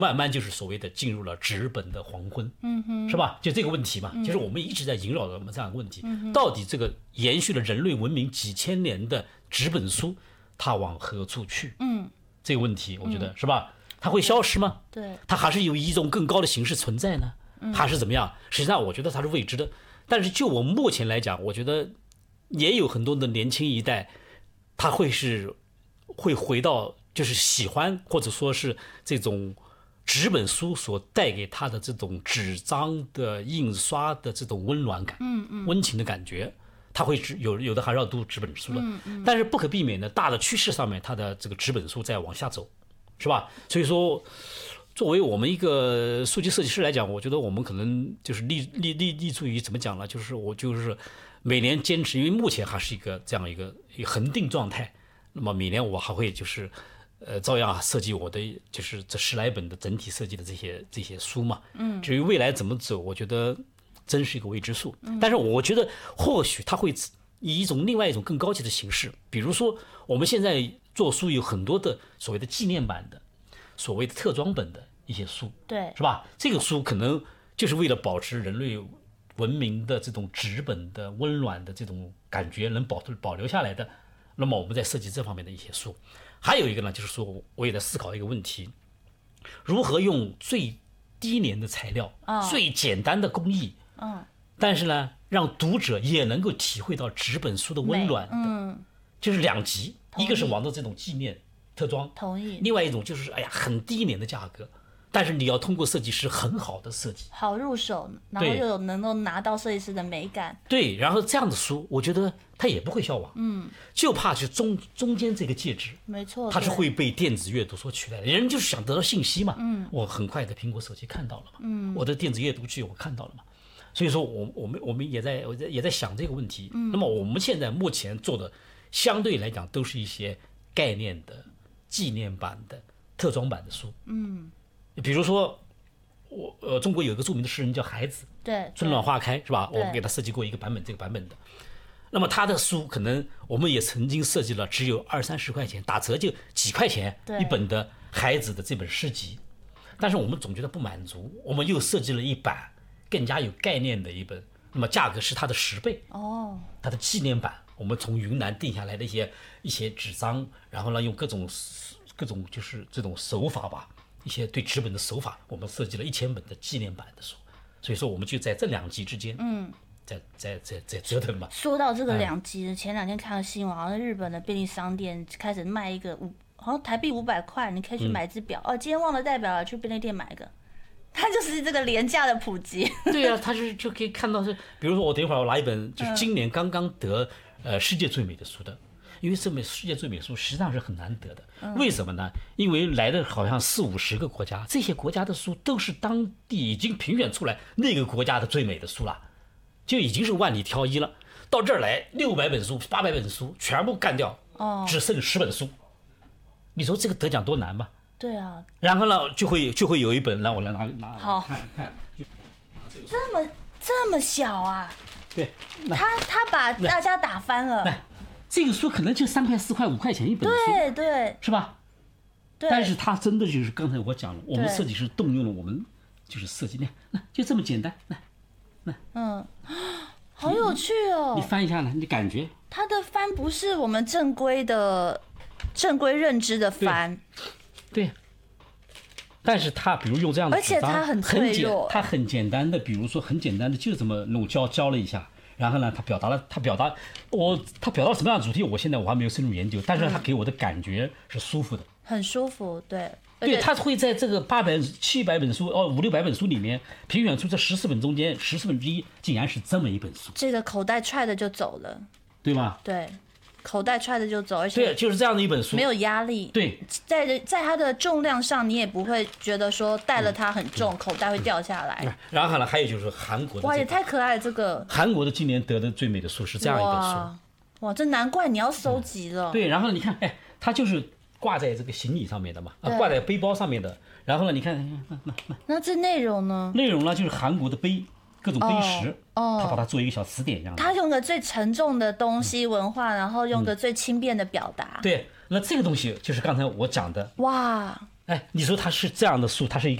慢慢就是所谓的进入了纸本的黄昏，是吧？就这个问题嘛，就是我们一直在萦绕着我们这样的问题，到底这个延续了人类文明几千年的纸本书，它往何处去？这个问题，我觉得是吧？它会消失吗？ 对， 它还是有一种更高的形式存在呢？还是怎么样？实际上，我觉得它是未知的。但是就我目前来讲，我觉得也有很多的年轻一代，他会回到就是喜欢或者说是这种纸本书所带给他的这种纸张的印刷的这种温暖感，温情的感觉。他会有的还是要读纸本书的，但是不可避免的大的趋势上面，它的这个纸本书在往下走，是吧？所以说，作为我们一个书籍设计师来讲，我觉得我们可能就是立足于怎么讲呢？就是我就是每年坚持，因为目前还是这样一个恒定状态。那么每年我还会就是照样设计我的就是这10来本的整体设计的这些书嘛。至于未来怎么走，我觉得真是一个未知数。但是我觉得或许它会以另外一种更高级的形式，比如说我们现在做书有很多的所谓的纪念版的。所谓的特装本的一些书， 对， 是吧？这个书可能就是为了保持人类文明的这种纸本的温暖的这种感觉能保留下来的，那么我们在设计这方面的一些书。还有一个呢，就是说我也在思考一个问题：如何用最低廉的材料、最简单的工艺，但是呢，让读者也能够体会到纸本书的温暖的，就是两极，一个是往着这种纪念。特装同意。 另外一种就是很低廉的价格，但是你要通过设计师很好的设计， 好入手，然后又能够拿到设计师的美感。 对，然后这样的书，我觉得它也不会消亡。就怕是中间这个介质， 没错， 它是会被电子阅读所取代的。人就是想得到信息嘛，我很快的苹果手机看到了嘛，我的电子阅读器我看到了嘛，所以说我们也在想这个问题。那么我们现在目前做的相对来讲都是一些概念的。纪念版的、特装版的书，比如说中国有一个著名的诗人叫海子， 对， 春暖花开是吧？我们给他设计过一个版本，这个版本的。那么他的书可能我们也曾经设计了，只有20-30块钱，打折就几块钱一本的海子的这本诗集，但是我们总觉得不满足，我们又设计了一版更加有概念的一本，那么价格是它的10倍它的纪念版。我们从云南订下来的一些纸张，然后呢，用各种就是这种手法吧，一些对纸本的手法，我们设计了1000本的纪念版的书。所以说，我们就在这两极之间，在折腾嘛。 说到这个两极，前2天看了新闻，好像日本的便利商店开始卖一个好像台币500块，你可以去买只表。今天忘了带表了，去便利店买一个。它就是这个廉价的普及。 对啊，它就可以看到是，比如说我等一会儿我拿一本就是今年刚刚得世界最美的书的，因为这本世界最美的书实际上是很难得的。为什么呢？因为来的好像40-50个国家，这些国家的书都是当地已经评选出来那个国家的最美的书了，就已经是万里挑一了。到这儿来600本书、800本书全部干掉，只剩10本书。你说这个得奖多难吧？ 对啊。然后呢，就会有一本，让我来拿好看。 这么小啊？ 对， 他把大家打翻了。 这个书可能就3块、4块、5块钱一本书， 对， 是吧？ 对。 但是它真的就是刚才我讲了，我们设计师动用了我们就是设计，那就这么简单， 好有趣哦！ 你翻一下呢，你感觉它的翻不是我们正规认知的翻， 对。但是它比如用这样的纸张， 而且它很脆弱， 它很简单的，比如说很简单的就这么弄浇了一下，然后呢，它表达了什么样的主题，我现在还没有深入研究，但是它给我的感觉是舒服的， 很舒服，对。 对，他会在这个700本书500-600本书里面评选出这14本中间1/10竟然是这么一本书， 这个口袋踹的就走了， 对吧？ 对，口袋踹的就走，而且对，就是这样的一本书， 没有压力。 对， 在它的重量上，你也不会觉得说带了它很重，口袋会掉下来。 然后呢，还有就是韩国的， 哇，也太可爱了！这个韩国的今年得的最美的书是这样一本书， 哇，这难怪你要收集了。 对，然后你看，它就是挂在这个行李上面的嘛，挂在背包上面的。然后呢，你看， 那这内容呢？ 内容呢，就是韩国的各种碑石，他把它做一个小词典一样的。 他用个最沉重的东西文化，然后用个最轻便的表达。 对，那这个东西就是刚才我讲的。 哇， 哎，你说它是这样的树，它是一个